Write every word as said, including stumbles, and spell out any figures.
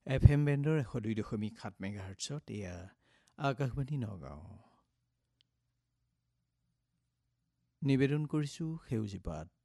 F M বেণ্ডৰ এশ দুই দশমিক সাত মেগাহাৰ্টছত এয়া আকাশবাণী নগাঁও। নিবেদন কৰিছোঁ সেউজী পাত।